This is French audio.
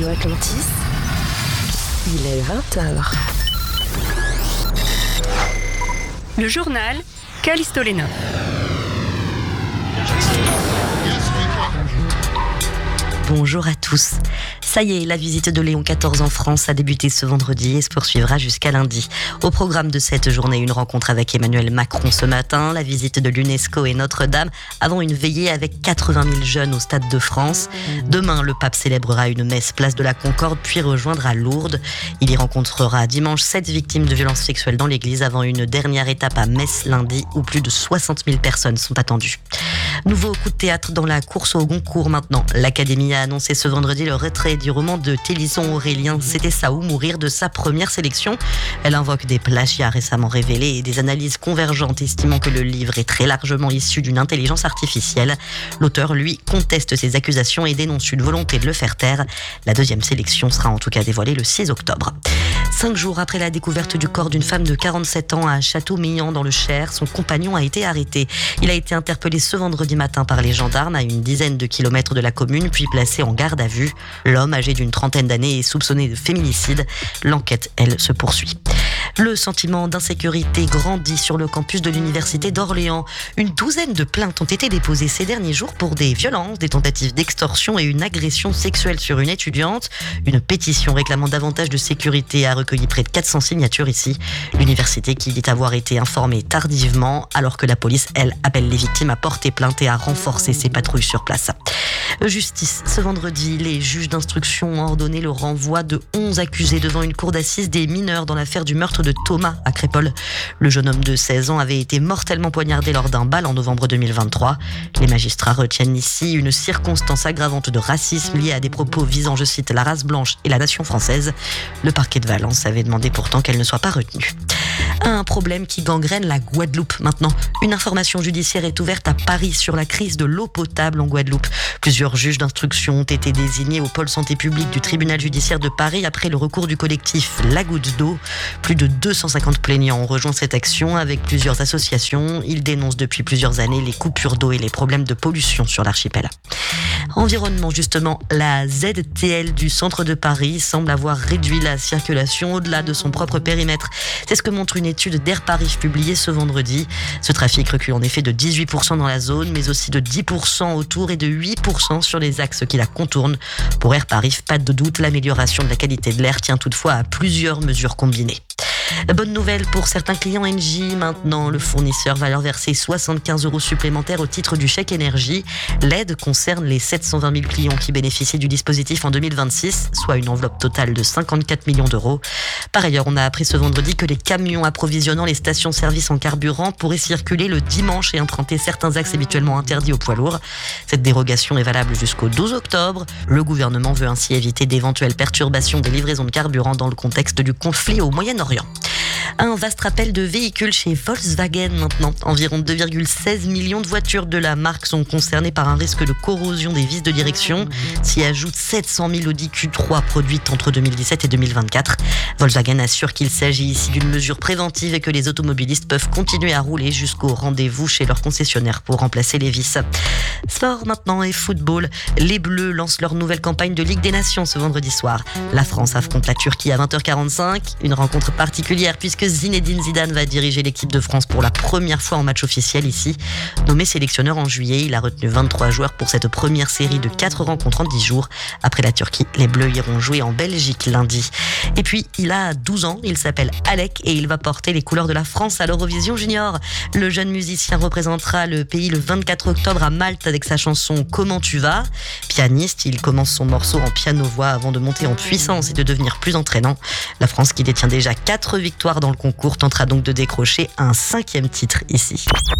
Radio Atlantis, il est 20h. Le journal Callisto Lenov. Bonjour à tous. Ça y est, la visite de Léon XIV en France a débuté ce vendredi et se poursuivra jusqu'à lundi. Au programme de cette journée, une rencontre avec Emmanuel Macron ce matin, la visite de l'UNESCO et Notre-Dame, avant une veillée avec 80 000 jeunes au Stade de France. Demain, le pape célébrera une messe place de la Concorde, puis rejoindra Lourdes. Il y rencontrera dimanche 7 victimes de violences sexuelles dans l'église, avant une dernière étape à Metz lundi, où plus de 60 000 personnes sont attendues. Nouveau coup de théâtre dans la course au Goncourt maintenant. L'Académie a annoncé ce vendredi le retrait du roman de Télisson Aurélien, C'était ça ou mourir, de sa première sélection. Elle invoque des plagiats récemment révélés et des analyses convergentes estimant que le livre est très largement issu d'une intelligence artificielle. L'auteur, lui, conteste ces accusations et dénonce une volonté de le faire taire. La deuxième sélection sera en tout cas dévoilée le 6 octobre. 5 jours après la découverte du corps d'une femme de 47 ans à Châteaumeillan dans le Cher, son compagnon a été arrêté. Il a été interpellé ce vendredi matin par les gendarmes à une dizaine de kilomètres de la commune, puis placé en garde à vue. L'homme, âgé d'une trentaine d'années, est soupçonné de féminicide. L'enquête, elle, se poursuit. Le sentiment d'insécurité grandit sur le campus de l'université d'Orléans. Une douzaine de plaintes ont été déposées ces derniers jours pour des violences, des tentatives d'extorsion et une agression sexuelle sur une étudiante. Une pétition réclamant davantage de sécurité a recueilli près de 400 signatures ici. L'université qui dit avoir été informée tardivement, alors que la police, elle, appelle les victimes à porter plainte et à renforcer ses patrouilles sur place. Justice, ce vendredi, les juges d'instruction ont ordonné le renvoi de 11 accusés devant une cour d'assises des mineurs dans l'affaire du meurtre de Thomas à Crépol. Le jeune homme de 16 ans avait été mortellement poignardé lors d'un bal en novembre 2023. Les magistrats retiennent ici une circonstance aggravante de racisme liée à des propos visant, je cite, la race blanche et la nation française. Le parquet de Valence avait demandé pourtant qu'elle ne soit pas retenue. Un problème qui gangrène la Guadeloupe maintenant. Une information judiciaire est ouverte à Paris sur la crise de l'eau potable en Guadeloupe. Plusieurs juges d'instruction ont été désignés au pôle santé publique du tribunal judiciaire de Paris après le recours du collectif La Goutte d'eau. Plus de 250 plaignants ont rejoint cette action avec plusieurs associations. Ils dénoncent depuis plusieurs années les coupures d'eau et les problèmes de pollution sur l'archipel. Environnement, justement, la ZTL du centre de Paris semble avoir réduit la circulation au-delà de son propre périmètre. C'est ce que montre une étude d'Air Paris publiée ce vendredi. Ce trafic recule en effet de 18% dans la zone, mais aussi de 10% autour et de 8% sur les axes qui la contournent. Pour Air Paris, pas de doute, l'amélioration de la qualité de l'air tient toutefois à plusieurs mesures combinées. Bonne nouvelle pour certains clients Engie. Maintenant, le fournisseur va leur verser 75 € supplémentaires au titre du chèque énergie. L'aide concerne les 720 000 clients qui bénéficient du dispositif en 2026, soit une enveloppe totale de 54 millions d'euros. Par ailleurs, on a appris ce vendredi que les camions approvisionnant les stations-service en carburant pourraient circuler le dimanche et emprunter certains axes habituellement interdits aux poids lourds. Cette dérogation est valable jusqu'au 12 octobre. Le gouvernement veut ainsi éviter d'éventuelles perturbations des livraisons de carburant dans le contexte du conflit au Moyen-Orient. Un vaste rappel de véhicules chez Volkswagen maintenant. Environ 2,16 millions de voitures de la marque sont concernées par un risque de corrosion des vis de direction. S'y ajoutent 700 000 Audi Q3 produites entre 2017 et 2024. Volkswagen assure qu'il s'agit ici d'une mesure préventive et que les automobilistes peuvent continuer à rouler jusqu'au rendez-vous chez leur concessionnaire pour remplacer les vis. Sport maintenant et football. Les Bleus lancent leur nouvelle campagne de Ligue des Nations ce vendredi soir. La France affronte la Turquie à 20h45. Une rencontre particulière puisque Zinedine Zidane va diriger l'équipe de France pour la première fois en match officiel ici. Nommé sélectionneur en juillet, il a retenu 23 joueurs pour cette première série de 4 rencontres en 10 jours. Après la Turquie, les Bleus iront jouer en Belgique lundi. Et puis, il a 12 ans, il s'appelle Alec et il va porter les couleurs de la France à l'Eurovision Junior. Le jeune musicien représentera le pays le 24 octobre à Malte avec sa chanson Comment tu vas. Pianiste, il commence son morceau en piano-voix avant de monter en puissance et de devenir plus entraînant. La France, qui détient déjà 4 victoires dans le concours, tentera donc de décrocher un 5e titre ici.